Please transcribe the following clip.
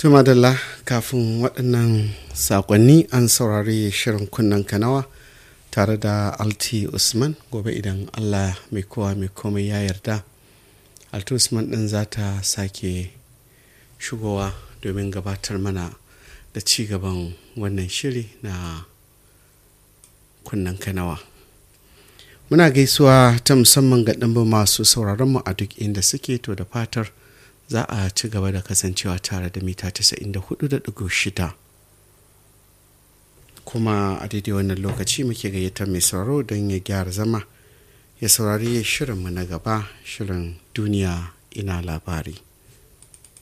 Tumadalla kafin waɗannan saƙonni an saurari shirin kunnen kanawa tare da Alti Usman. Gobe idan Allah mai kowa mai komai ya yarda, Alti Usman ɗin za ta sake shigowa domin gabatar mana da ci gaban wannan shiri na kunnen kanawa. Muna gaisuwa ta musamman ga ɗimbin masu sauraronmu a duk inda suke, to da fatar za a ci gaba da kasancewa tare da mita 94.6. Kuma a daidai wannan lokaci muke gayyatar mai sauraro don ya gyara zama ya saurari shirinmu na gaba, shirin duniya ina labari.